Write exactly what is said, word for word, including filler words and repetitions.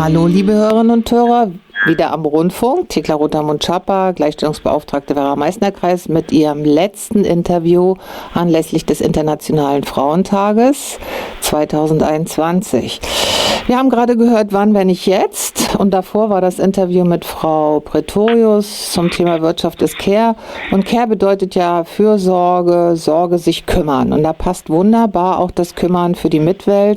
Hallo, liebe Hörerinnen und Hörer, wieder am Rundfunk. Thekla Rother-Mund-Schapper, Gleichstellungsbeauftragte Vera Meißner-Kreis mit ihrem letzten Interview anlässlich des Internationalen Frauentages zweitausendeinundzwanzig. Wir haben gerade gehört, wann, wenn nicht jetzt. Und davor war das Interview mit Frau Pretorius zum Thema Wirtschaft ist Care. Und Care bedeutet ja Fürsorge, Sorge, sich kümmern. Und da passt wunderbar auch das Kümmern für die Mitwelt.